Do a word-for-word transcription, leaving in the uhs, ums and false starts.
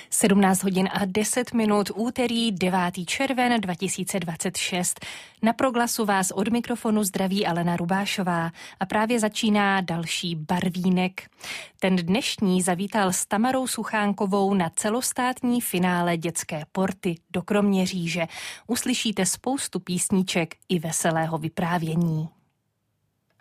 sedmnáct hodin a deset minut, úterý devátý červen dva tisíce dvacet šest. Na Proglasu vás od mikrofonu zdraví Alena Rubášová a právě začíná další Barvínek. Ten dnešní zavítal s Tamarou Suchánkovou na celostátní finále dětské porty do Kroměříže. Uslyšíte spoustu písníček i veselého vyprávění.